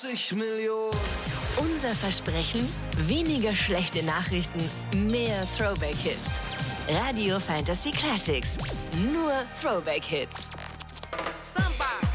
Millionen. Unser Versprechen: weniger schlechte Nachrichten, mehr Throwback-Hits. Radio Fantasy Classics. Nur Throwback-Hits. Samba.